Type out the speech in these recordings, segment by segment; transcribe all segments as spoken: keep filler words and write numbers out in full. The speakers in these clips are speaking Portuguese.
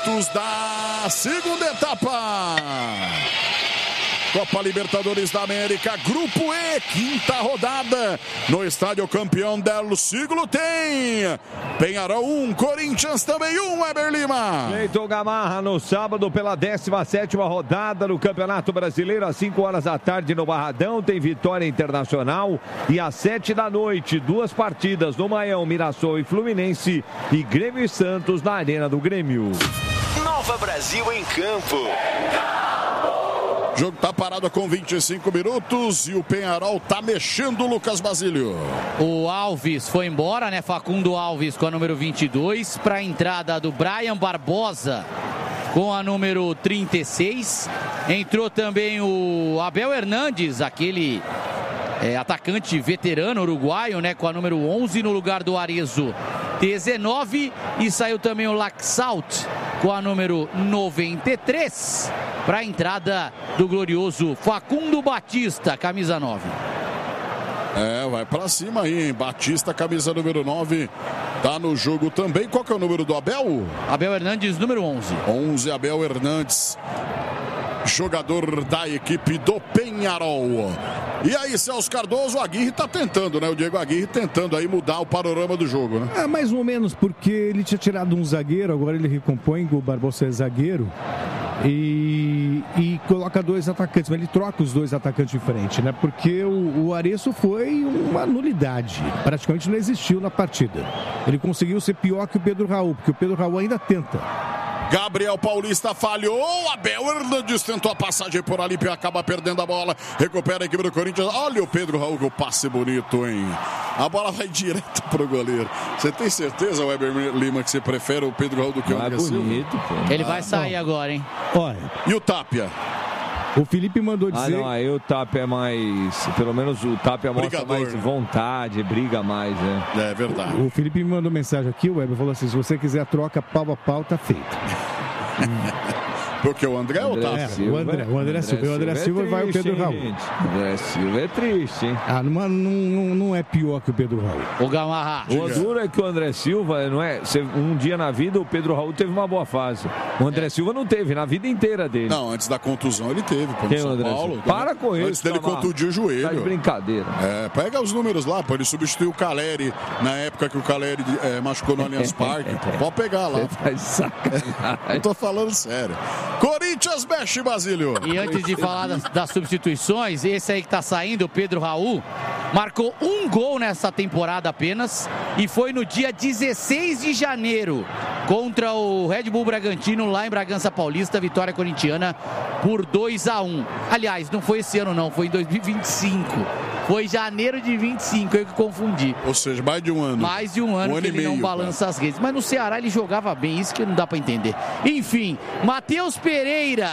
minutos da segunda etapa. Copa Libertadores da América, Grupo E, quinta rodada, no Estádio Campeão del Siglo tem Peñarol um, Corinthians também um, Weber Lima. Feito Gamarra no sábado pela décima sétima rodada do Campeonato Brasileiro, às cinco horas da tarde no Barradão, tem Vitória Internacional e às sete da noite, duas partidas no Maião, Mirassol e Fluminense e Grêmio e Santos na Arena do Grêmio. Nova Brasil em campo. O jogo tá parado com vinte e cinco minutos e o Peñarol tá mexendo, Lucas Basílio. O Alves foi embora, né? Facundo Alves com a número vinte e dois, para a entrada do Brian Barbosa com a número trinta e seis. Entrou também o Abel Hernandes, aquele é, atacante veterano uruguaio, né? Com a número onze no lugar do Arezzo dezenove. E saiu também o Laxalt com a número noventa e três, para a entrada do glorioso Facundo Batista, camisa nove. É, vai pra cima aí, hein? Batista, camisa número nove, tá no jogo também. Qual que é o número do Abel? Abel Hernandes, número onze. onze, Abel Hernandes, jogador da equipe do Peñarol. E aí, Celso Cardoso, o Aguirre tá tentando, né? O Diego Aguirre tentando aí mudar o panorama do jogo, né? É, mais ou menos, porque ele tinha tirado um zagueiro, agora ele recompõe, o Barbosa é zagueiro, e, e coloca dois atacantes, mas ele troca os dois atacantes de frente, né? Porque o, o Arezzo foi uma nulidade, praticamente não existiu na partida. Ele conseguiu ser pior que o Pedro Raul, porque o Pedro Raul ainda tenta. Gabriel Paulista falhou, Abel Hernandes tentou a passagem por ali e acaba perdendo a bola, recupera a equipe do Corinthians. Olha o Pedro Raul, que o passe bonito, hein? A bola vai direto pro goleiro. Você tem certeza, Weber Lima, que você prefere o Pedro Raul do que o André Silva? Bonito, pô. Ele vai sair ah, agora, hein? Olha. E o Tapia? O Felipe mandou dizer... Ah, não, aí o Tapia é mais... Pelo menos o Tapia mostra Brigador, mais vontade, briga mais, né? É verdade. O Felipe me mandou mensagem aqui, o Weber falou assim, se você quiser a troca pau a pau, tá feito. Porque o André, André ou o Tapia? É, o André, o André, André Silva. O André Silva, é Silva vai o Pedro Raul. Gente. André Silva é triste, hein? Ah, não, não, não é pior que o Pedro Raul. O Gamarra. O duro é que o André Silva, não é? Um dia na vida o Pedro Raul teve uma boa fase. O André é. Silva não teve, na vida inteira dele. Não, antes da contusão ele teve. Pô, Quem São André Paulo. Silva? Para com isso. Antes dele contundir o joelho. Tá de brincadeira. É, pega os números lá, pô. Ele substituiu o Caleri na época que o Caleri é, machucou no Allianz Parque. Pô, pode pegar lá. Você tá de sacanagem. Eu tô falando sério. Corinthians mexe, Basílio. E antes de falar das, das substituições, esse aí que tá saindo, o Pedro Raul, marcou um gol nessa temporada apenas e foi no dia dezesseis de janeiro contra o Red Bull Bragantino lá em Bragança Paulista, vitória corintiana por dois a um. Aliás, não foi esse ano não, foi em dois mil e vinte e cinco. Foi janeiro de vinte e cinco, eu que confundi. Ou seja, mais de um ano. Mais de um ano um que ano ele meio, não balança cara. as redes. Mas no Ceará ele jogava bem, isso que não dá pra entender. Enfim, Matheus Pereira,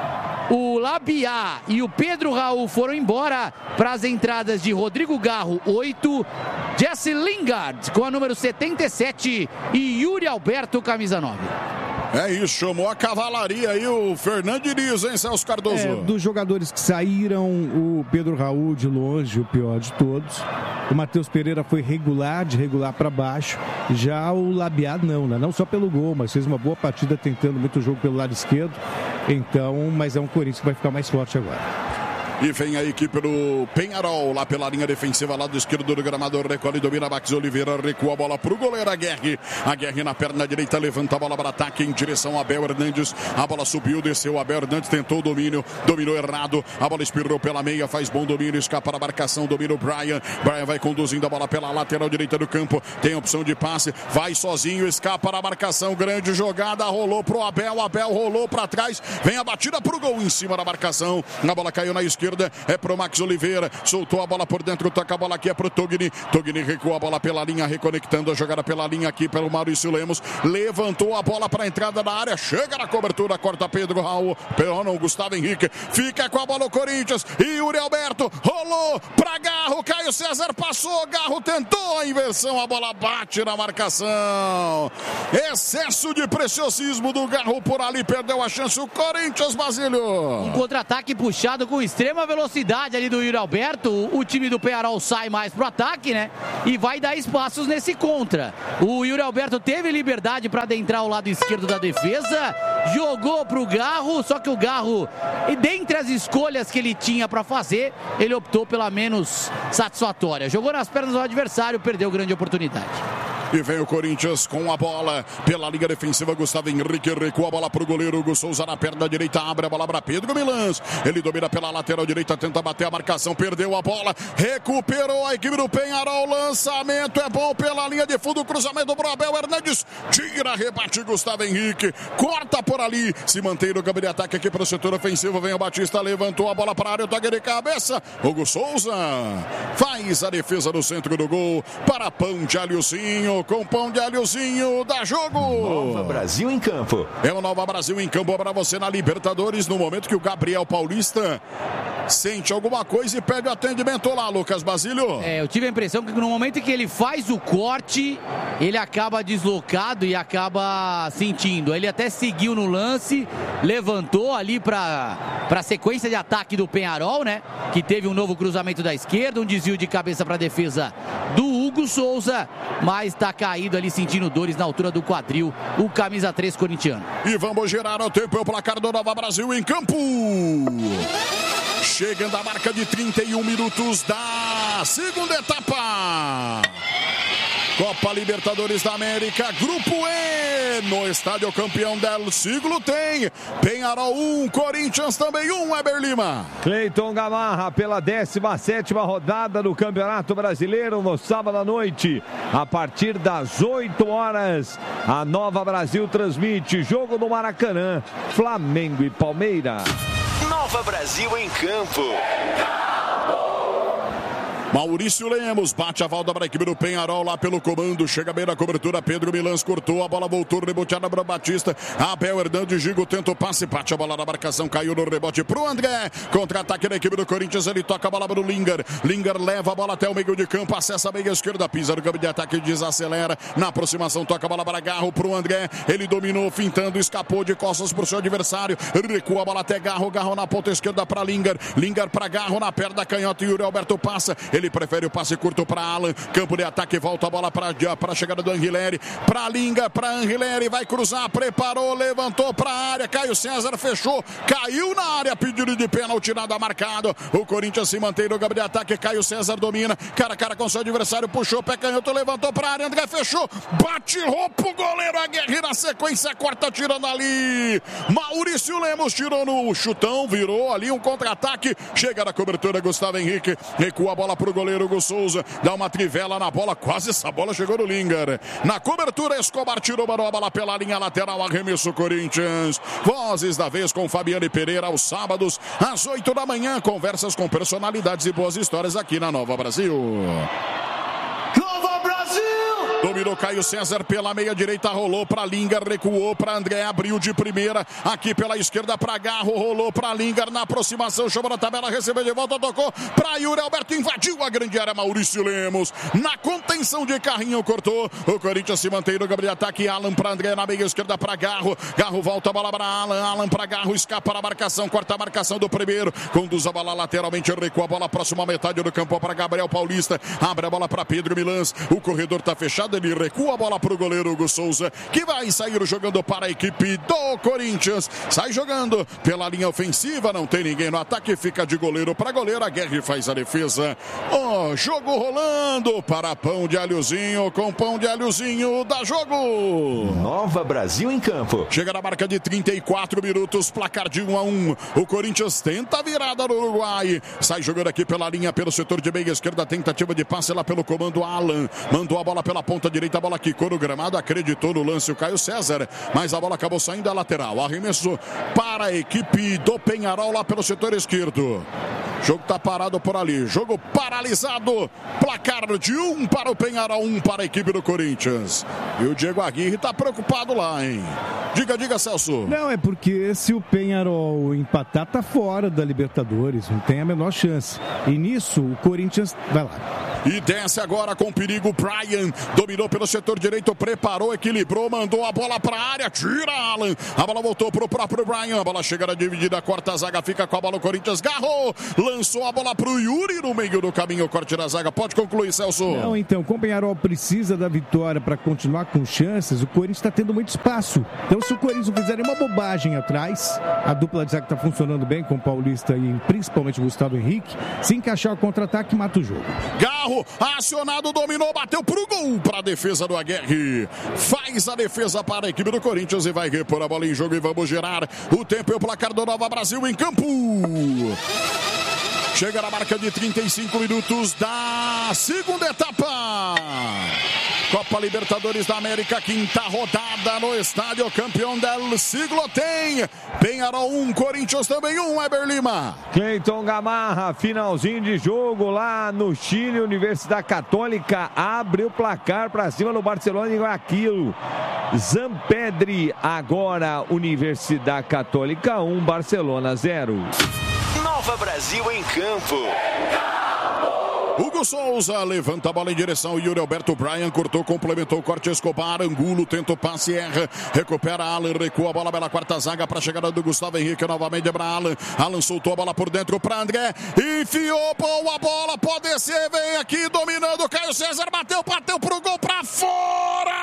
o Labiá e o Pedro Raul foram embora para as entradas de Rodrigo Garro, oito, Jesse Lingard com a número setenta e sete e Yuri Alberto, camisa nove. É isso, chamou a cavalaria aí o Fernando Diniz, hein, Celso Cardoso? É, dos jogadores que saíram, o Pedro Raul de longe, o pior de todos. O Matheus Pereira foi regular, de regular para baixo. Já o Labiá não, né? Não só pelo gol, mas fez uma boa partida tentando muito jogo pelo lado esquerdo. Então, mas é um Corinthians que vai ficar mais forte agora. E vem a equipe do Peñarol lá pela linha defensiva, lado esquerdo do gramado, recolhe, domina Max Oliveira, recua a bola pro goleiro Aguerre. Aguerre na perna direita, levanta a bola para ataque em direção a Abel Hernandes. A bola subiu, desceu, Abel Hernandes tentou o domínio, dominou errado. A bola espirrou pela meia, faz bom domínio, escapa da marcação, domina o Brian. Brian vai conduzindo a bola pela lateral direita do campo, tem opção de passe, vai sozinho, escapa da marcação, grande jogada, rolou pro Abel, Abel rolou para trás, vem a batida pro gol em cima da marcação. A bola caiu na esquerda. É pro Max Oliveira, soltou a bola por dentro, toca a bola aqui, é pro Togni. Togni recuou a bola pela linha, reconectando a jogada pela linha aqui pelo Maurício Lemos. Levantou a bola para a entrada da área, chega na cobertura, corta Pedro Raul, não, Gustavo Henrique, fica com a bola o Corinthians e Yuri Alberto, rolou pra Garro, Caio César passou, Garro tentou a inversão, a bola bate na marcação. Excesso de preciosismo do Garro por ali, perdeu a chance o Corinthians, Basílio. Um contra-ataque puxado com extrema uma velocidade ali do Yuri Alberto, o time do Peñarol sai mais pro ataque, né? E vai dar espaços nesse contra. O Yuri Alberto teve liberdade para adentrar o lado esquerdo da defesa, jogou pro Garro, só que o Garro, e dentre as escolhas que ele tinha para fazer, ele optou pela menos satisfatória. Jogou nas pernas do adversário, perdeu grande oportunidade. E vem o Corinthians com a bola pela linha defensiva. Gustavo Henrique recua a bola para o goleiro Hugo Souza na perna direita. Abre a bola para Pedro Milans. Ele domina pela lateral direita, tenta bater a marcação. Perdeu a bola, recuperou a equipe do Peñarol. Lançamento é bom pela linha de fundo. Cruzamento para o Abel Hernandes. Tira, rebate Gustavo Henrique. Corta por ali. Se mantém no campo de ataque aqui para o setor ofensivo. Vem o Batista, levantou a bola para a área. Toque de cabeça. Hugo Souza faz a defesa no centro do gol para Pão de Alhozinho. Com Pão de Alhozinho, dá jogo. Nova Brasil em campo. É o Nova Brasil em campo para você na Libertadores, no momento que o Gabriel Paulista sente alguma coisa e pede atendimento lá, Lucas Basílio. É, eu tive a impressão que no momento que ele faz o corte, ele acaba deslocado e acaba sentindo. Ele até seguiu no lance, levantou ali para para a sequência de ataque do Peñarol, né? Que teve um novo cruzamento da esquerda, um desvio de cabeça para a defesa do Hugo Souza, mas está caído ali sentindo dores na altura do quadril, o camisa três corintiano. E vamos gerar o tempo, é o placar do Nova Brasil em campo. Chegando a marca de trinta e um minutos da segunda etapa. Copa Libertadores da América, Grupo E, no Estádio Campeão del Siglo tem Peñarol um, Corinthians também um, Weber Lima. Cleiton Gamarra pela décima sétima rodada do Campeonato Brasileiro no sábado à noite, a partir das oito horas, a Nova Brasil transmite jogo no Maracanã, Flamengo e Palmeiras. Nova Brasil em campo. Maurício Lemos bate a falta para a equipe do Peñarol lá pelo comando. Chega bem na cobertura. Pedro Milans cortou. A bola voltou reboteada para o Batista. Abel Hernandes Gigo tenta o passe. Bate a bola na marcação. Caiu no rebote para o André. Contra-ataque da equipe do Corinthians. Ele toca a bola para o Linger. Linger leva a bola até o meio de campo. Acessa a meia esquerda. Pisa no campo de ataque. Desacelera. Na aproximação toca a bola para Garro. Para o André. Ele dominou fintando. Escapou de costas para o seu adversário. Recua a bola até Garro. Garro na ponta esquerda para Linger. Linger para Garro na perna da canhota. Yuri Alberto passa. Ele prefere o passe curto para Alan, campo de ataque, volta a bola para a chegada do Anguilleri, para Linga, para Anguilleri, vai cruzar, preparou, levantou para a área, Caio César fechou, caiu na área, pedido de pênalti, nada marcado, o Corinthians se mantém no campo de ataque, Caio César domina, cara a cara com seu adversário, puxou, pé canhoto, levantou para a área, André fechou, bate roupa o goleiro, Aguerre na sequência, corta tirando ali, Maurício Lemos tirou no chutão, virou ali um contra-ataque, chega na cobertura, Gustavo Henrique, recua a bola para o goleiro Hugo Souza, dá uma trivela na bola, quase essa bola chegou no Linger. Na cobertura, Escobar tirou a bola pela linha lateral, arremesso Corinthians. Vozes da vez com Fabiane Pereira aos sábados, às oito da manhã, conversas com personalidades e boas histórias aqui na Nova Brasil. Dominou Caio César pela meia direita, rolou para Linger, recuou para André, abriu de primeira, aqui pela esquerda para Garro, rolou para Linger, na aproximação, chamou na tabela, recebeu de volta, tocou para Yuri Alberto, invadiu a grande área, Maurício Lemos, na contenção de carrinho, cortou, o Corinthians se mantém no campo de ataque, Alan para André, na meia esquerda para Garro, Garro volta a bola para Alan, Alan para Garro, escapa na marcação, corta a marcação do primeiro, conduz a bola lateralmente, recua a bola próxima à metade do campo para Gabriel Paulista, abre a bola para Pedro Milans, o corredor está fechado, ele recua a bola para o goleiro Hugo Souza, que vai sair jogando para a equipe do Corinthians. Sai jogando pela linha ofensiva, não tem ninguém no ataque, fica de goleiro para goleiro, a Guerra faz a defesa. Oh, jogo rolando para Pão de Alhozinho, com Pão de Alhozinho, dá jogo. Nova Brasil em campo. Chega na marca de trinta e quatro minutos, placar de um a um. O Corinthians tenta a virada no Uruguai. Sai jogando aqui pela linha, pelo setor de meia esquerda, tentativa de passe lá pelo comando Alan. Mandou a bola pela ponta direita, a bola quicou no gramado, acreditou no lance o Caio César, mas a bola acabou saindo da lateral. Arremesso para a equipe do Peñarol lá pelo setor esquerdo. O jogo está parado por ali, jogo paralisado, placar de um para o Peñarol, um para a equipe do Corinthians. E o Diego Aguirre está preocupado lá, hein? Diga, diga, Celso. Não, é porque se o Peñarol empatar, tá fora da Libertadores, não tem a menor chance. E nisso, o Corinthians, vai lá. e desce agora com perigo. Brian dominou pelo setor direito, preparou, equilibrou, mandou a bola para a área, tira Alan. A bola voltou para o próprio Brian. A bola chega na dividida, corta a zaga, fica com a bola o Corinthians. Garro, lançou a bola para o Yuri no meio do caminho, corte da zaga. Pode concluir, Celso. Não, então, como o Penharol precisa da vitória para continuar com chances, o Corinthians está tendo muito espaço. Então, se o Corinthians não fizer nenhuma bobagem atrás, a dupla de zaga está funcionando bem com o Paulista e principalmente o Gustavo Henrique, se encaixar o contra-ataque, mata o jogo. Garro, acionado, dominou, bateu pro gol, para a defesa do Aguirre. Faz a defesa para a equipe do Corinthians e vai repor a bola em jogo e vamos gerar o tempo e o placar do Nova Brasil em campo. Chega na marca de trinta e cinco minutos da segunda etapa. Copa Libertadores da América, quinta rodada no estádio Campeão del Siglo. Tem Penharol um, Corinthians também um, Weber Lima. Cleiton Gamarra, finalzinho de jogo lá no Chile, Universidade Católica abre o placar para cima do Barcelona em Guayaquil. Zampedri agora, Universidade Católica um, Barcelona zero. Nova Brasil em campo. Hugo Souza levanta a bola em direção. Yuri Alberto Brian cortou, complementou o corte. Escobar, Angulo tenta o passe, erra. Recupera Alan, recua a bola pela quarta zaga para a chegada do Gustavo Henrique. Novamente para Alan. Alan soltou a bola por dentro para André. Enfiou, boa bola, pode descer. Vem aqui dominando. Caio César bateu, bateu pro gol para fora.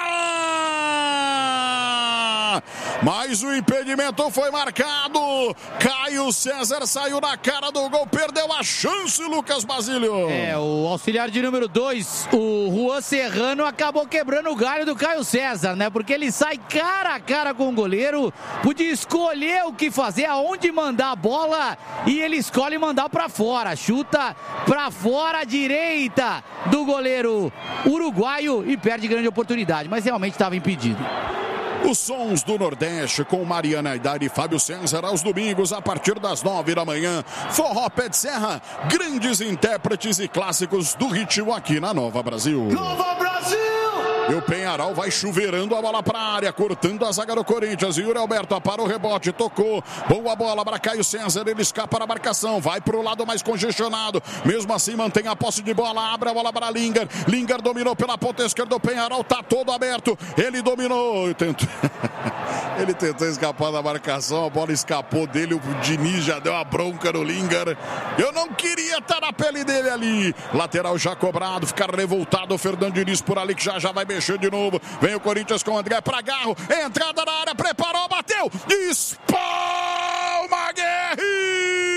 Mas o impedimento foi marcado. Caio César saiu na cara do gol, perdeu a chance, Lucas Basílio. É, o auxiliar de número dois, o Juan Serrano, acabou quebrando o galho do Caio César, né? Porque ele sai cara a cara com o goleiro, podia escolher o que fazer, aonde mandar a bola, e ele escolhe mandar pra fora. Chuta pra fora à direita do goleiro uruguaio e perde grande oportunidade, mas realmente estava impedido. Os sons do Nordeste com Mariana Aidar e Fábio César aos domingos a partir das nove da manhã. Forró Pé de Serra, grandes intérpretes e clássicos do ritmo aqui na Nova Brasil. Nova Brasil! E o Penharol vai chuveirando a bola para a área, cortando a zaga do Corinthians. Yuri Alberto para o rebote, tocou. Boa bola para Caio César, ele escapa na marcação, vai para o lado mais congestionado. Mesmo assim mantém a posse de bola, abre a bola para Linger. Linger dominou pela ponta esquerda, o Penharol tá todo aberto. Ele dominou, tentou. Ele tentou escapar da marcação, a bola escapou dele, o Diniz já deu a bronca no Linger. Eu não queria estar na pele dele ali. Lateral já cobrado, ficar revoltado o Fernando Diniz por ali, que já já vai mexer de novo. Vem o Corinthians com o André pra Garro, entrada na área, preparou, bateu, espalma Guerri!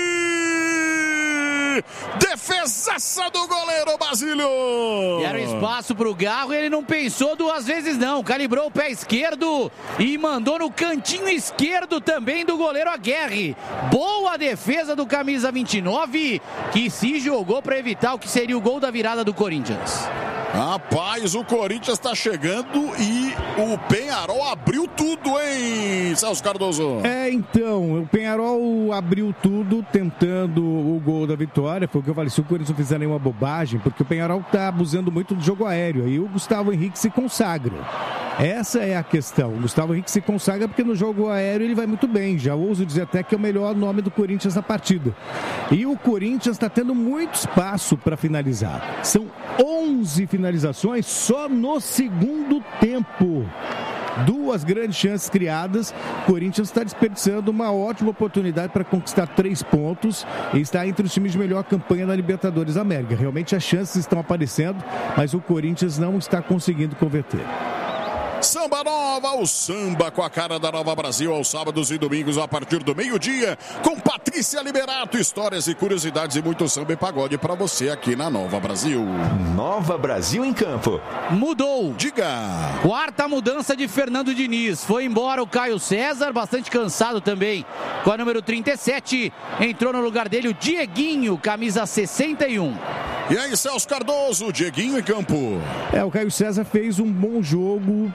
Defesaça do goleiro Basílio. Era um espaço pro Garro e ele não pensou duas vezes não, calibrou o pé esquerdo e mandou no cantinho esquerdo também do goleiro Aguirre. Boa defesa do camisa vinte e nove, que se jogou para evitar o que seria o gol da virada do Corinthians. Rapaz, o Corinthians está chegando e o Penharol abriu tudo, hein, Celso Cardoso? É, então, o Penharol abriu tudo tentando o gol da vitória. Foi o que eu falei, se o Corinthians não fizer nenhuma bobagem, porque o Penharol está abusando muito do jogo aéreo. Aí o Gustavo Henrique se consagra. Essa é a questão. O Gustavo Henrique se consagra porque no jogo aéreo ele vai muito bem. Já ouso dizer até que é o melhor nome do Corinthians na partida. E o Corinthians está tendo muito espaço para finalizar. São onze finalizações só no segundo tempo. Duas grandes chances criadas. O Corinthians está desperdiçando uma ótima oportunidade para conquistar três pontos e está entre os times de melhor campanha na Libertadores da América. Realmente as chances estão aparecendo, mas o Corinthians não está conseguindo converter. Samba Nova, o samba com a cara da Nova Brasil aos sábados e domingos a partir do meio-dia, com Patrícia Liberato, histórias e curiosidades e muito samba e pagode para você aqui na Nova Brasil. Nova Brasil em campo. Mudou. Diga. Quarta mudança de Fernando Diniz. Foi embora o Caio César, bastante cansado também, com a número trinta e sete. Entrou no lugar dele o Dieguinho, camisa sessenta e um. E aí, Celso Cardoso, Dieguinho em campo. É, o Caio César fez um bom jogo,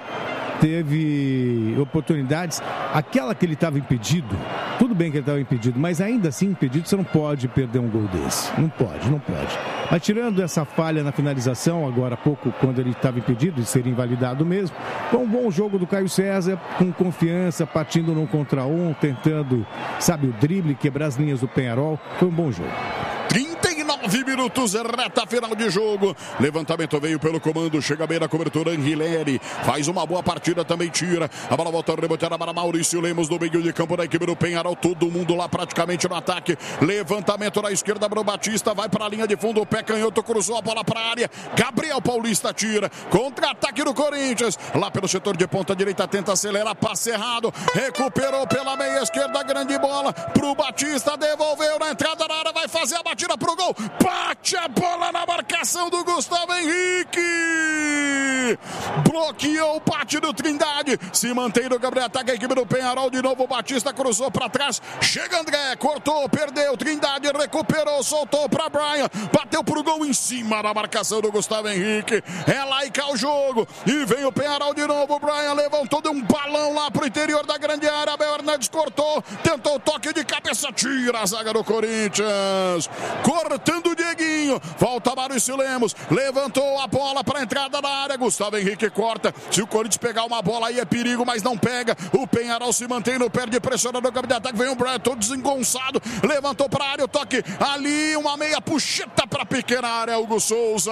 teve oportunidades. Aquela que ele estava impedido, tudo bem que ele estava impedido, mas ainda assim impedido, você não pode perder um gol desse. Não pode, não pode. Mas tirando essa falha na finalização, agora há pouco, quando ele estava impedido de ser invalidado mesmo, foi um bom jogo do Caio César, com confiança, partindo num contra um, tentando, sabe, o drible, quebrar as linhas do Penharol. Foi um bom jogo. trinta e nove nove minutos, reta final de jogo. Levantamento veio pelo comando, chega bem na cobertura, Anguilleri faz uma boa partida, também tira. A bola volta a rebotear para Maurício Lemos no meio de campo da equipe do Penharol. Todo mundo lá praticamente no ataque. Levantamento na esquerda, Bruno Batista vai para a linha de fundo, o pé canhoto cruzou a bola para a área. Gabriel Paulista tira. Contra-ataque do Corinthians. Lá pelo setor de ponta direita, tenta acelerar, passe errado. Recuperou pela meia esquerda, grande bola pro Batista, devolveu na entrada da área, vai fazer a batida pro gol. Bate a bola na marcação do Gustavo Henrique. Bloqueou o bate do Trindade. Se mantém no Gabriel, ataca a equipe do Penharol. De novo o Batista cruzou para trás. Chega André, cortou, perdeu. Trindade recuperou, soltou para Brian. Bateu pro gol em cima da marcação do Gustavo Henrique. É lá e cá o jogo. E vem o Penharol de novo. O Brian levantou, deu um balão lá pro interior da grande área. Abel Hernandes cortou, tentou o toque de cabeça, tira a zaga do Corinthians. Cortando o Dieguinho. Volta Maurício Lemos. Levantou a bola para a entrada da área. Gustavo Henrique corta. Se o Corinthians pegar uma bola aí é perigo, mas não pega. O Penharol se mantém no pé de pressiona no campo de ataque. Vem o Brian todo desengonçado. Levantou para a área o toque. Ali uma meia puxeta para a pequena área. Hugo Souza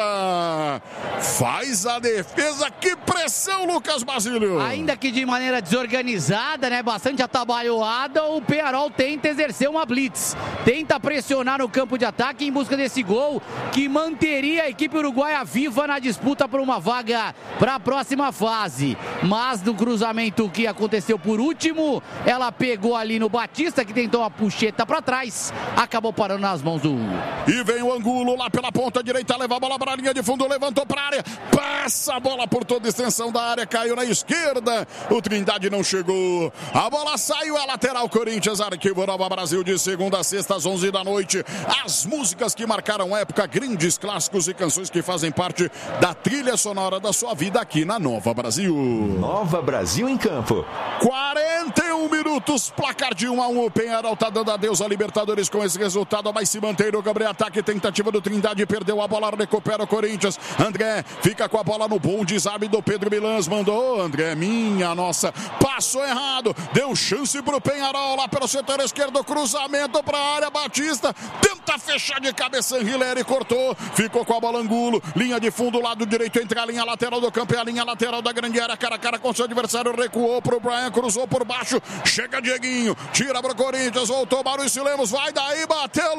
faz a defesa. Que pressão, Lucas Basílio. Ainda que de maneira desorganizada, né? Bastante atabalhoada, o Penharol tenta exercer uma blitz. Tenta pressionar no campo de ataque em busca desse gol que manteria a equipe uruguaia viva na disputa por uma vaga para a próxima fase. Mas no cruzamento que aconteceu por último, ela pegou ali no Batista, que tentou uma puxeta para trás, acabou parando nas mãos do Hugo. E vem o Angulo lá pela ponta direita, leva a bola para a linha de fundo, levantou para a área, passa a bola por toda a extensão da área, caiu na esquerda, o Trindade não chegou, a bola saiu, a lateral Corinthians, Arquivo Nova Brasil, de segunda a sexta às onze da noite, as músicas que marcaram época, grandes clássicos e canções que fazem parte da trilha sonora da sua vida aqui na Nova Brasil. Nova Brasil em campo. quarenta e um minutos, placar de um a um, o Penharol tá dando adeus a Libertadores com esse resultado, mas se mantém no Gabriel, ataque, tentativa do Trindade, perdeu a bola, recupera o Corinthians, André fica com a bola no bom desarme do Pedro Milans, mandou, André, minha nossa, passou errado, deu chance pro Penharol lá pelo setor esquerdo, cruzamento pra área, Batista, tenta fechar de cabeça, Anguilleri cortou, ficou com a bola Angulo, linha de fundo, lado direito, entre a linha lateral do campo e a linha lateral da grande área, cara a cara com seu adversário, recuou pro Brian, cruzou por baixo, chega Dieguinho, tira pro Corinthians, voltou Maurício Lemos, vai daí, bateu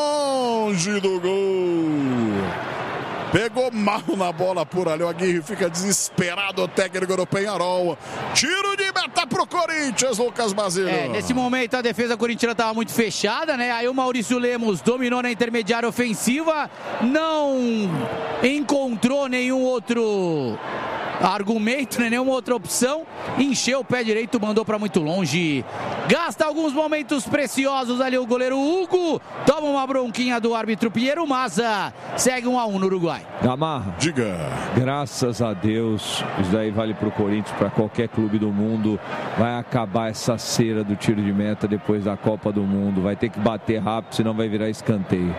longe do gol. Pegou mal na bola por ali, o Aguirre fica desesperado, o técnico do Penharol. Tiro de meta pro Corinthians, Lucas Basílio. É, nesse momento a defesa corintiana estava muito fechada, né? Aí o Maurício Lemos dominou na intermediária ofensiva, não encontrou nenhum outro argumento, né? Nenhuma outra opção, encheu o pé direito, mandou para muito longe, gasta alguns momentos preciosos ali o goleiro Hugo, toma uma bronquinha do árbitro Pinheiro Maza, segue um a um no Uruguai. Gamarra, diga. Graças a Deus, isso daí vale pro Corinthians, para qualquer clube do mundo, vai acabar essa cera do tiro de meta depois da Copa do Mundo, vai ter que bater rápido, senão vai virar escanteio.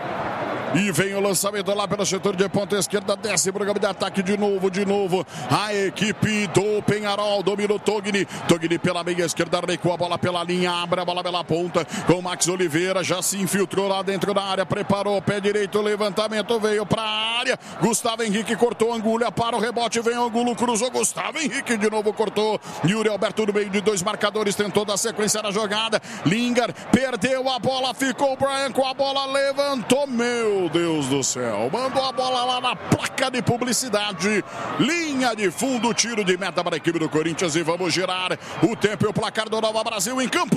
E vem o lançamento lá pelo setor de ponta esquerda, desce para o campo de ataque de novo, de novo. A equipe do Penharol dominou Togni. Togni pela meia esquerda, recua a bola pela linha, abre a bola pela ponta com o Max Oliveira, já se infiltrou lá dentro da área, preparou o pé direito, levantamento veio para a área. Gustavo Henrique cortou, Angulo para o rebote, vem o Angulo, cruzou, Gustavo Henrique de novo cortou. Yuri Alberto no meio de dois marcadores, tentou dar sequência na jogada. Lingard perdeu a bola, ficou o Brian com a bola, levantou, meu Deus do céu, mandou a bola lá na placa de publicidade, linha de fundo, tiro de meta para a equipe do Corinthians e vamos girar o tempo e o placar do Nova Brasil em campo.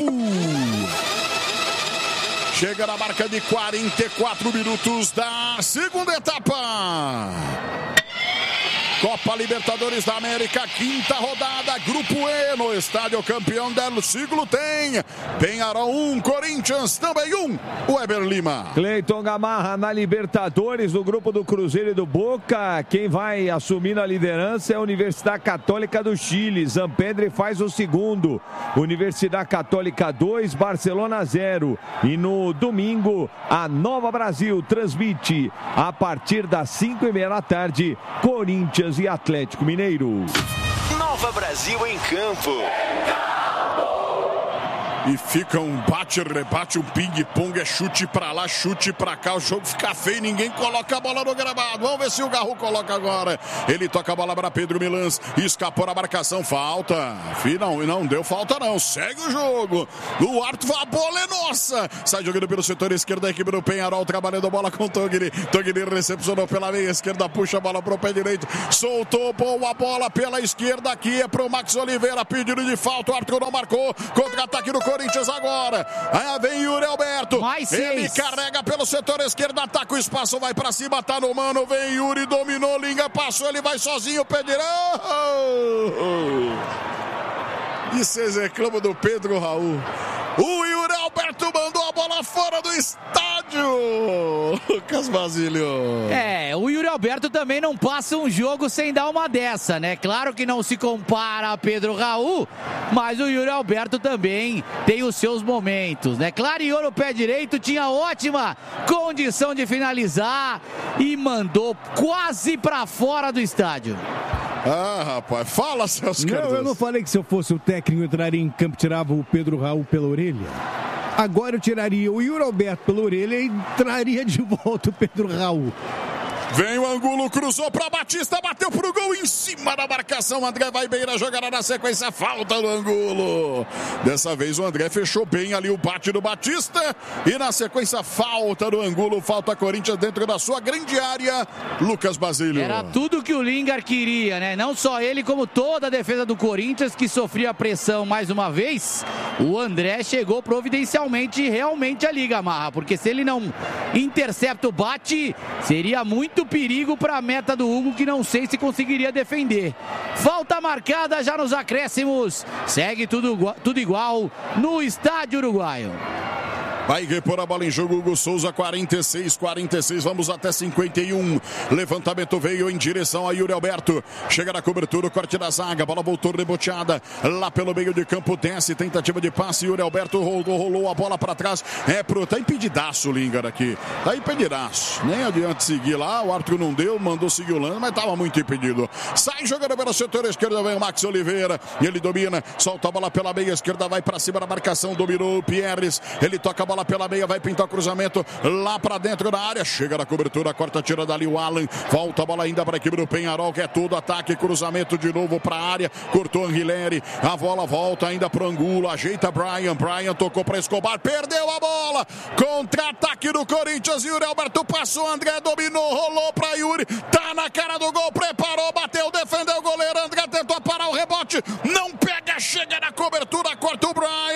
Chega na marca de quarenta e quatro minutos da segunda etapa. Copa Libertadores da América, quinta rodada, Grupo E, no estádio campeão del siglo tem Penharol um, Corinthians também um, Weber Lima. Cleiton Gamarra na Libertadores, no grupo do Cruzeiro e do Boca, quem vai assumir a liderança é a Universidade Católica do Chile, Zampedre faz o segundo, Universidade Católica dois, Barcelona zero, e no domingo a Nova Brasil transmite a partir das cinco e meia da tarde, Corinthians e Atlético Mineiro. Nova Brasil em campo. E fica um bate, rebate, um ping-pong, é chute pra lá, chute pra cá, o jogo fica feio, ninguém coloca a bola no gramado. Vamos ver se o Garro coloca agora. Ele toca a bola para Pedro Milans, escapou a marcação, falta. Final, não deu falta não, segue o jogo. O árbitro, a bola é nossa. Sai jogando pelo setor esquerdo, a equipe do Penharol, trabalhando a bola com o Togni. Togni recepcionou pela meia esquerda, puxa a bola pro pé direito, soltou boa bola pela esquerda, aqui é pro Max Oliveira, pedido de falta, o árbitro não marcou, contra-ataque do Corinthians agora. Aí vem Yuri Alberto, mais ele seis. carrega pelo setor esquerdo, ataca o espaço, vai pra cima, tá no mano, vem Yuri, dominou, Linga, passou, ele vai sozinho, pé direito. E vocês reclamam do Pedro Raul. O Yuri Alberto mandou a bola fora do estádio. Lucas Basílio. É, o Yuri Alberto também não passa um jogo sem dar uma dessa, né? Claro que não se compara a Pedro Raul, mas o Yuri Alberto também tem os seus momentos, né? Clareou no pé direito, tinha ótima condição de finalizar e mandou quase pra fora do estádio. Ah, rapaz, fala, Celso Cardoso. Não, eu não falei que se eu fosse o técnico, eu entraria em campo e tirava o Pedro Raul pela orelha. Agora eu tiraria o Yuri Alberto pela orelha e traria de volta o Pedro Raul. Vem o Angulo, cruzou para Batista, bateu pro gol em cima da marcação. André vai bem na jogada, na sequência, falta do Angulo. Dessa vez o André fechou bem ali o bate do Batista e na sequência falta do Angulo, falta Corinthians dentro da sua grande área. Lucas Basílio. Era tudo que o Lingard queria, né? Não só ele, como toda a defesa do Corinthians, que sofria pressão mais uma vez. O André chegou providencialmente realmente ali, Gamarra, porque se ele não intercepta o bate, seria muito perigo para a meta do Hugo, que não sei se conseguiria defender. Falta marcada já nos acréscimos. Segue tudo, tudo igual no estádio uruguaio. Vai repor a bola em jogo, Hugo Souza, quarenta e seis, quarenta e seis, vamos até cinquenta e um. Levantamento veio em direção a Yuri Alberto. Chega na cobertura, o corte da zaga, a bola voltou reboteada lá pelo meio de campo, desce, tentativa de passe, Yuri Alberto rolou, rolou a bola para trás. É pro, tá impedidaço o Lingard aqui, tá impedidaço. Nem adianta seguir lá, o árbitro não deu, mandou seguir o lance, mas tava muito impedido. Sai jogando pelo setor esquerdo, vem o Max Oliveira, ele domina, solta a bola pela meia esquerda, vai para cima da marcação, dominou o Pierres, ele toca a bola pela meia, vai pintar o cruzamento lá para dentro da área, chega na cobertura, corta, tira dali o Alan, volta a bola ainda para a equipe do Penharol, que é tudo ataque, cruzamento de novo para a área, cortou Anguilleri, a bola volta ainda para o Angulo, ajeita Brian, Brian tocou para Escobar, perdeu a bola, contra-ataque do Corinthians, Yuri Alberto passou, André dominou, rolou para Yuri, tá na cara do gol, preparou, bateu, defendeu o goleiro, André tentou parar o rebote, não pega, chega na cobertura, corta o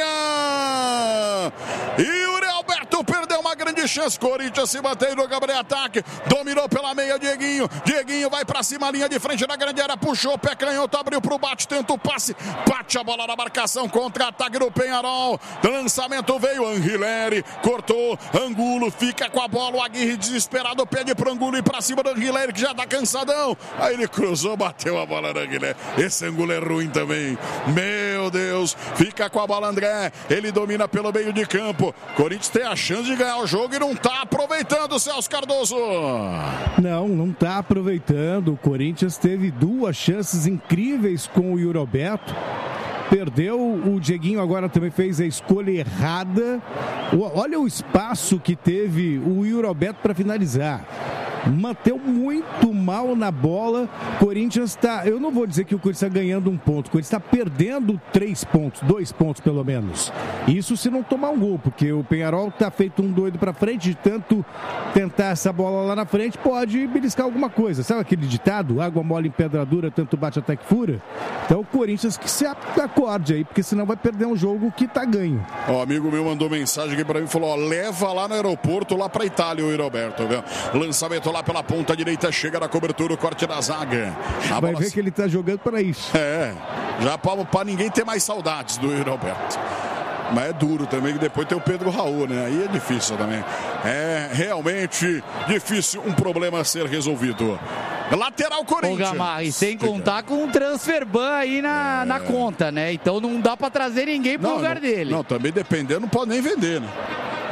Brian, e Yuri Alberto perdeu uma grande chance. Corinthians se mantém no Gabriel ataque. Dominou pela meia Dieguinho. Dieguinho vai pra cima, linha de frente na grande área. Puxou, pé canhoto, abriu pro bate, tenta o passe. Bate a bola na marcação. Contra-ataque do Penharol. Lançamento veio. Anguilleri cortou. Angulo fica com a bola. O Aguirre desesperado pede pro Angulo ir pra cima do Anguilleri, que já tá cansadão. Aí ele cruzou, bateu a bola no Anguilleri. Esse Angulo é ruim também. Meu Deus. Fica com a bola André. Ele domina pelo meio de campo. Corinthians tem a chance de ganhar o jogo e não está aproveitando, Celso Cardoso. Não, não está aproveitando. O Corinthians teve duas chances incríveis com o Yuri Alberto. Perdeu, o Dieguinho agora também fez a escolha errada. Olha o espaço que teve o Yuri Alberto para finalizar. Manteu muito mal na bola. Corinthians está, eu não vou dizer que o Corinthians está ganhando um ponto, o Corinthians está perdendo três pontos, dois pontos pelo menos. Isso se não tomar um gol, porque o Penharol está feito um doido para frente, de tanto tentar essa bola lá na frente, pode beliscar alguma coisa. Sabe aquele ditado? Água mole em pedra dura, tanto bate até que fura? Então o Corinthians que se acorde aí, porque senão vai perder um jogo que está ganho. O amigo meu mandou mensagem aqui para mim e falou: ó, leva lá no aeroporto, lá para Itália, o Yuri Alberto, viu? Lançamento lá pela ponta direita, chega na cobertura, o corte da zaga. A Vai bola... ver que ele tá jogando para isso. É, já para ninguém ter mais saudades do Yuri Alberto. Mas é duro também, que depois tem o Pedro Raul, né? Aí é difícil também. É realmente difícil um problema a ser resolvido. Lateral Corinthians. Ô, Gamarra, e sem contar com um transfer ban aí na, é... na conta, né? Então não dá para trazer ninguém pro não, lugar não, dele. Não, também dependendo, não pode nem vender, né?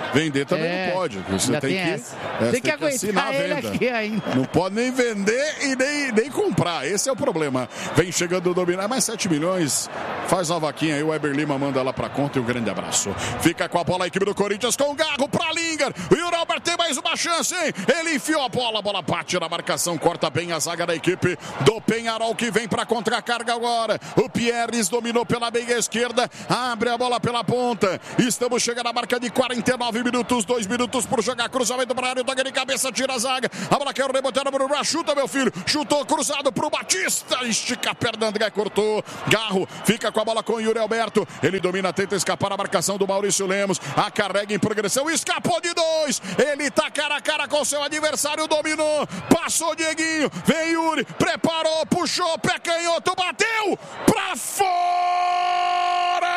Vender também É, não pode. Você ainda tem tem que, essa. é, Tem que aguentar assinar a ele venda. aqui ainda. Não pode nem vender e nem, nem comprar. Esse é o problema. Vem chegando o Dominar, mais sete milhões. Faz uma vaquinha aí, o Weber Lima manda lá pra conta e um grande abraço. Fica com a bola a equipe do Corinthians com o Garro pra Linger. O Yuri Alberto tem mais uma chance, hein? Ele enfiou a bola, a bola bate na marcação, corta bem a zaga da equipe do Penharol que vem pra contra-carga agora. O Pierres dominou pela meia esquerda, abre a bola pela ponta. Estamos chegando à marca de quarenta e nove minutos, dois minutos por jogar. Cruzamento pra área, toca de cabeça, tira a zaga. A bola quer rebotar no Bruno, chuta, meu filho. Chutou cruzado pro Batista, estica a perna, André cortou. Garro fica com a bola com o Yuri Alberto. Ele domina, tenta escapar a marcação do Maurício Lemos. A carrega em progressão, escapou de dois. Ele tá cara a cara com seu adversário, dominou. Passou Dieguinho, vem Yuri, preparou, puxou, pé canhoto, bateu pra fora!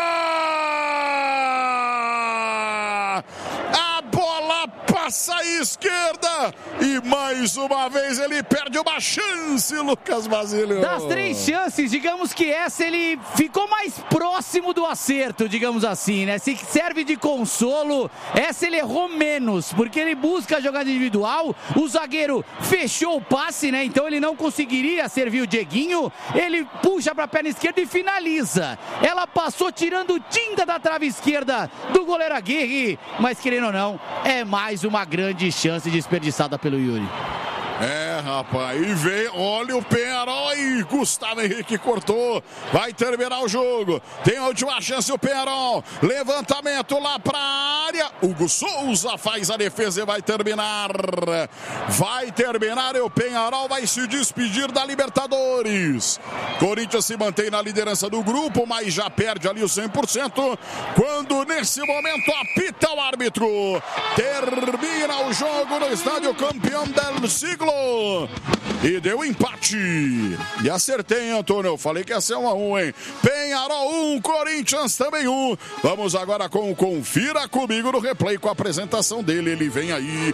A bola passa à esquerda e mais uma vez ele perde uma chance, Lucas Basílio. Das três chances, digamos que essa ele ficou mais próximo do acerto, digamos assim, né? Se serve de consolo, essa ele errou menos, porque ele busca a jogada individual, o zagueiro fechou o passe, né? Então ele não conseguiria servir o Dieguinho, ele puxa para a perna esquerda e finaliza. Ela passou tirando tinta da trave esquerda do goleiro Aguirre, mas querendo ou não, é mais uma grande chance desperdiçada pelo Yuri. É, rapaz, e vem, olha o Penharol e Gustavo Henrique cortou, vai terminar o jogo, tem a última chance o Penharol, levantamento lá pra área, Hugo Souza faz a defesa e vai terminar, vai terminar e o Penharol vai se despedir da Libertadores. Corinthians se mantém na liderança do grupo, mas já perde ali o cem por cento, quando nesse momento apita o árbitro, termina o jogo no estádio campeão del siglo. E deu empate. E acertei, hein, Antônio? Eu falei que ia ser um a um, hein? Penharol um, Corinthians também um. Vamos agora com o Confira Comigo no replay com a apresentação dele. Ele vem aí.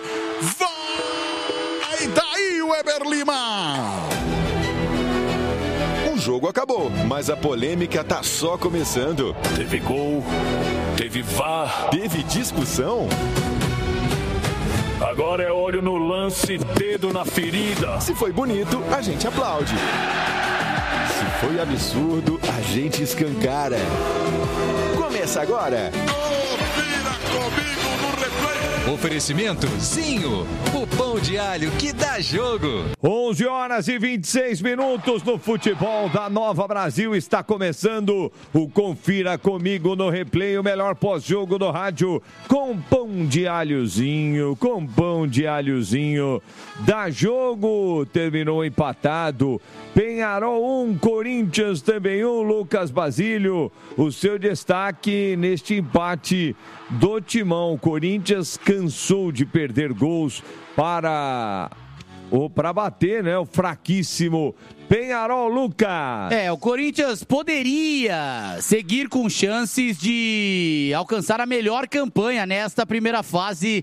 Vai daí, Weber Lima! O jogo acabou, mas a polêmica tá só começando. Teve gol, teve V A R. Teve discussão? Agora é olho no lance, dedo na ferida. Se foi bonito, a gente aplaude. Se foi absurdo, a gente escancara. Começa agora. Confira Comigo no replay. Oferecimento Zinho, o pão de alho que dá jogo. onze horas e vinte e seis minutos no futebol da Nova Brasil. Está começando o Confira Comigo no replay, o melhor pós-jogo do rádio, com pão de alhozinho, com pão de alhozinho. Dá jogo, terminou empatado. Penharol um, Corinthians também um, Lucas Basílio. O seu destaque neste empate do Timão. Corinthians cansou de perder gols para... ou para bater, né? O fraquíssimo Penharol, Lucas. É, o Corinthians poderia seguir com chances de alcançar a melhor campanha nesta primeira fase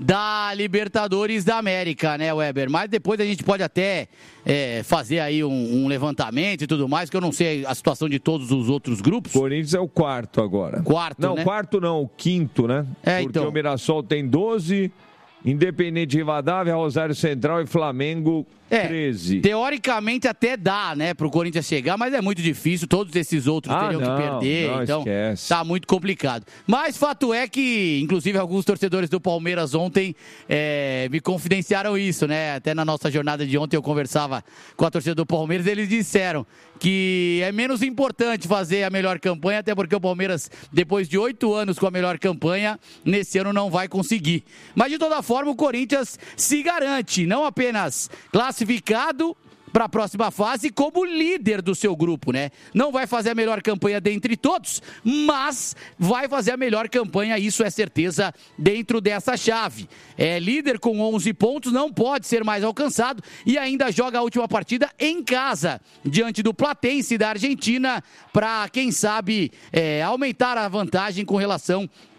da Libertadores da América, né, Weber? Mas depois a gente pode até é, fazer aí um, um levantamento e tudo mais, que eu não sei a situação de todos os outros grupos. Corinthians é o quarto agora. Quarto, não, né? quarto não, o quinto, né? É, porque então. o Mirassol tem doze, Independente Rivadavia, Rosário Central e Flamengo É, treze. teoricamente até dá, né, pro Corinthians chegar, mas é muito difícil, todos esses outros Ah, teriam não, que perder, não, então esquece. tá muito complicado. Mas fato é que, inclusive, alguns torcedores do Palmeiras ontem é, me confidenciaram isso, né, até na nossa jornada de ontem eu conversava com a torcida do Palmeiras, eles disseram que é menos importante fazer a melhor campanha, até porque o Palmeiras, depois de oito anos com a melhor campanha, nesse ano não vai conseguir. Mas, de toda forma, o Corinthians se garante, não apenas classificado para a próxima fase como líder do seu grupo, né? Não vai fazer a melhor campanha dentre todos, mas vai fazer a melhor campanha, isso é certeza, dentro dessa chave. É líder com onze pontos, não pode ser mais alcançado e ainda joga a última partida em casa, diante do Platense da Argentina, para, quem sabe, é, aumentar a vantagem com relação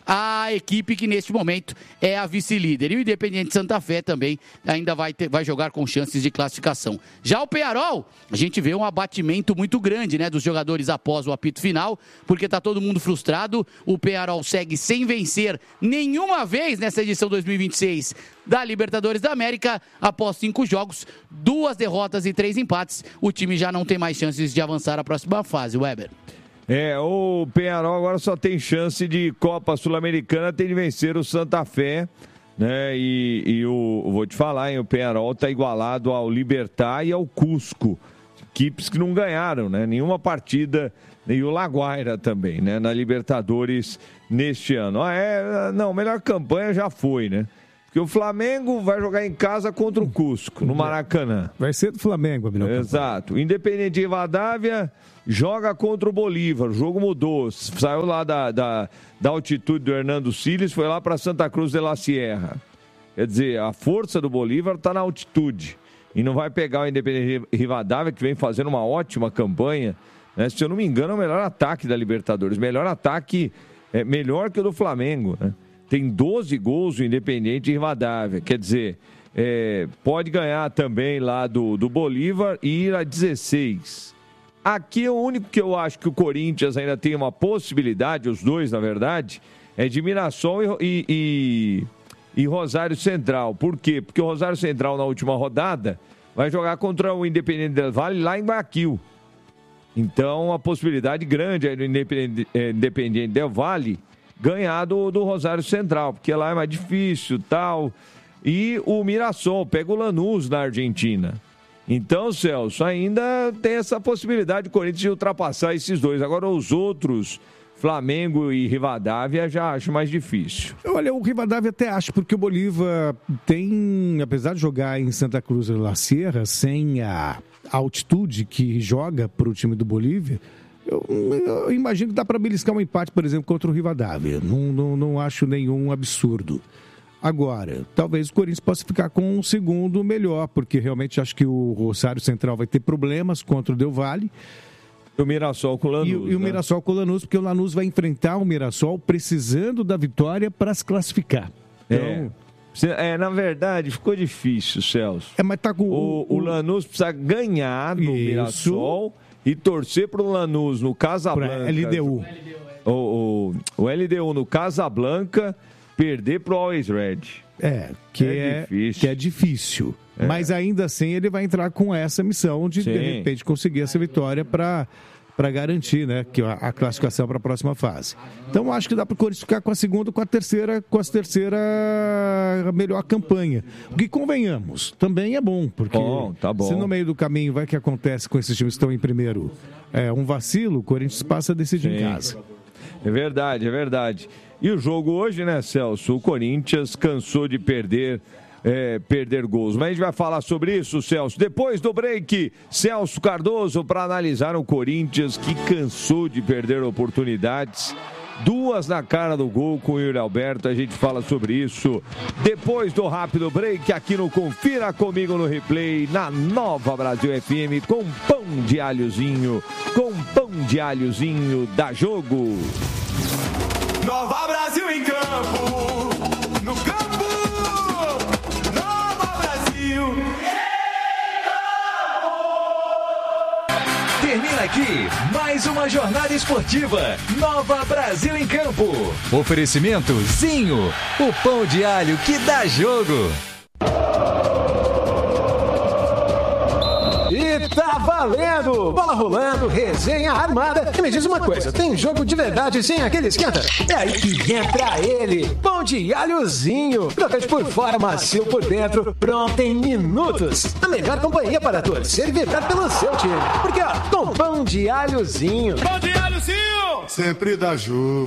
a equipe que neste momento é a vice-líder. E o Independiente Santa Fé também ainda vai, ter, vai jogar com chances de classificação. Já o Peñarol, a gente vê um abatimento muito grande, né, dos jogadores após o apito final, porque está todo mundo frustrado. O Peñarol segue sem vencer nenhuma vez nessa edição dois mil e vinte e seis da Libertadores da América. Após cinco jogos, duas derrotas e três empates, o time já não tem mais chances de avançar à próxima fase. Weber. É, o Peñarol agora só tem chance de Copa Sul-Americana, tem de vencer o Santa Fé, né? E, e o, vou te falar, hein, o Peñarol está igualado ao Libertad e ao Cusco, equipes que não ganharam, né? Nenhuma partida, e o La Guaira também, né? Na Libertadores neste ano. Ah, é, não, melhor campanha já foi, né? Porque o Flamengo vai jogar em casa contra o Cusco, no Maracanã. Vai ser do Flamengo, Abinão. Exato. Independiente Rivadavia joga contra o Bolívar. O jogo mudou. Saiu lá da, da, da altitude do Hernando Siles, foi lá para Santa Cruz de la Sierra. Quer dizer, a força do Bolívar está na altitude. E não vai pegar o Independiente Rivadavia, que vem fazendo uma ótima campanha. Né? Se eu não me engano, é o melhor ataque da Libertadores. Melhor ataque, é melhor que o do Flamengo, né? Tem doze gols o Independiente Rivadavia. Quer dizer, é, pode ganhar também lá do, do Bolívar e ir a dezesseis. Aqui o único que eu acho que o Corinthians ainda tem uma possibilidade, os dois na verdade, é de Mirassol e, e, e Rosário Central. Por quê? Porque o Rosário Central na última rodada vai jogar contra o Independiente del Valle lá em Guayaquil. Então a possibilidade grande é do Independiente, é, Independiente del Valle ganhar do, do Rosário Central, porque lá é mais difícil e tal. E o Mirassol pega o Lanús na Argentina. Então, Celso, ainda tem essa possibilidade de Corinthians de ultrapassar esses dois. Agora, os outros, Flamengo e Rivadavia, já acho mais difícil. Olha, o Rivadavia até acho, porque o Bolívar tem, apesar de jogar em Santa Cruz de la Sierra, sem a altitude que joga para o time do Bolívia, Eu, eu imagino que dá para beliscar um empate, por exemplo, contra o Rivadavia. Não, não, não acho nenhum absurdo. Agora, talvez o Corinthians possa ficar com um segundo melhor, porque realmente acho que o Rosário Central vai ter problemas contra o Del Valle. E o Mirassol com o Lanús. E, e o né? Mirassol com o Lanús, porque o Lanús vai enfrentar o Mirassol precisando da vitória para se classificar. Então... É. É, na verdade, ficou difícil, Celso. É, mas tá com o, o, o Lanús precisa ganhar no Isso. Mirassol e torcer para o Lanús no Casablanca. L D U. O, o, o L D U no Casablanca, perder para o Always Red. É, que é, é difícil. Que é difícil. É. Mas ainda assim ele vai entrar com essa missão de, Sim. de repente, conseguir essa vitória para para garantir, né, que a, a classificação para a próxima fase. Então acho que dá para o Corinthians ficar com a segunda, com a terceira, com a terceira melhor campanha. O que convenhamos, também é bom, porque bom, tá bom. Se no meio do caminho vai que acontece com esses times que estão em primeiro, é, um vacilo, o Corinthians passa a decidir Sim. em casa. É verdade, é verdade. E o jogo hoje, né, Celso? O Corinthians cansou de perder É, perder gols. Mas a gente vai falar sobre isso, Celso. Depois do break, Celso Cardoso para analisar o Corinthians que cansou de perder oportunidades. Duas na cara do gol com o Yuri Alberto. A gente fala sobre isso depois do rápido break aqui no Confira Comigo no Replay na Nova Brasil F M com pão de alhozinho, com pão de alhozinho da Jogo. Nova Brasil em campo, no campo. Termina aqui mais uma jornada esportiva. Nova Brasil em Campo. Oferecimento Zinho, o pão de alho que dá jogo. E tá valendo! Bola rolando, resenha armada. E me diz uma coisa, tem jogo de verdade sem aquele esquenta? É aí que entra ele, pão de alhozinho. Crocante por fora, macio por dentro, pronto em minutos. A melhor companhia para torcer e vibrar pelo seu time. Porque ó, com pão de alhozinho. Pão de alhozinho! Sempre dá jogo.